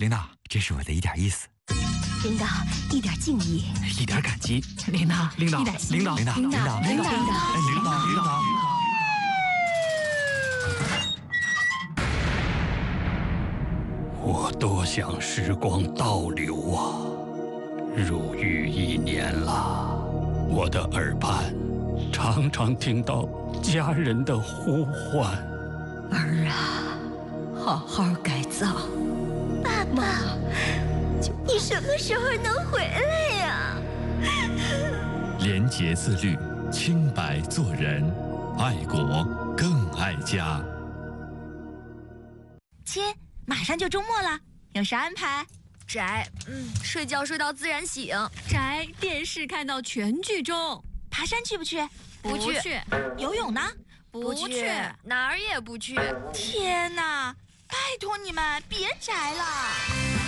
领导，这是我的一点意思。 领导，一点敬意， 一点感激。 领导， 领导， 一点心意， 领导，领导，领导，领导，领导。 我多想时光倒流啊！入狱1年了，我的耳畔常常听到家人的呼唤。 儿啊，好好改造。 爸爸，你什么时候能回来呀？ 廉洁自律，清白做人，爱国更爱家。 亲，马上就周末了，有啥安排？ 宅，睡觉睡到自然醒。 宅，电视看到全剧终。 爬山去不去？ 不去。 游泳呢？ 不去，哪儿也不去。 天哪！拜托你们别宅了。